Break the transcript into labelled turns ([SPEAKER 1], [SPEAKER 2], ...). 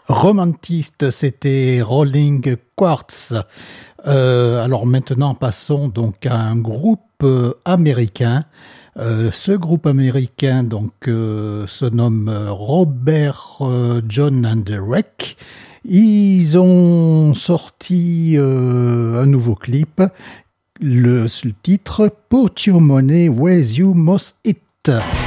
[SPEAKER 1] Romantiste, c'était Rolling Quartz. Alors maintenant, passons donc à un groupe américain. Ce groupe américain donc se nomme Robert John and the Wreck. Ils ont sorti un nouveau clip. Le titre Put Your Money Where You Must It.